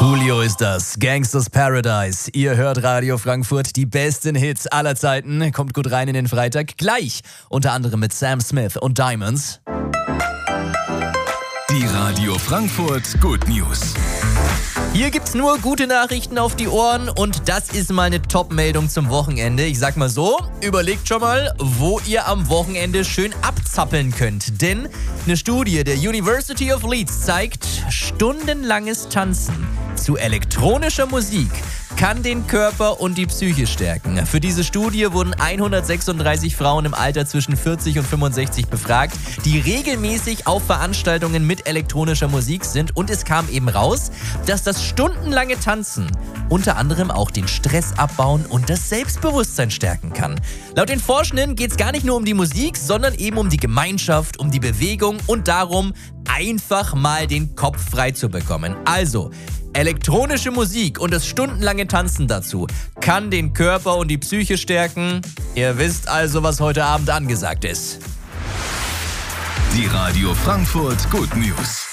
Coolio ist das, Gangsters Paradise. Ihr hört Radio Frankfurt, die besten Hits aller Zeiten. Kommt gut rein in den Freitag. Gleich, unter anderem mit Sam Smith und Diamonds. Die Radio Frankfurt Good News. Hier gibt's nur gute Nachrichten auf die Ohren und das ist mal eine Top-Meldung zum Wochenende. Ich sag mal so, überlegt schon mal, wo ihr am Wochenende schön abzappeln könnt. Denn eine Studie der University of Leeds zeigt, stundenlanges Tanzen zu elektronischer Musik kann den Körper und die Psyche stärken. Für diese Studie wurden 136 Frauen im Alter zwischen 40 und 65 befragt, die regelmäßig auf Veranstaltungen mit elektronischer Musik sind. Und es kam eben raus, dass das stundenlange Tanzen unter anderem auch den Stress abbauen und das Selbstbewusstsein stärken kann. Laut den Forschenden geht es gar nicht nur um die Musik, sondern eben um die Gemeinschaft, um die Bewegung und darum, einfach mal den Kopf frei zu bekommen. Also, elektronische Musik und das stundenlange Tanzen dazu kann den Körper und die Psyche stärken. Ihr wisst also, was heute Abend angesagt ist. Die Radio Frankfurt Good News.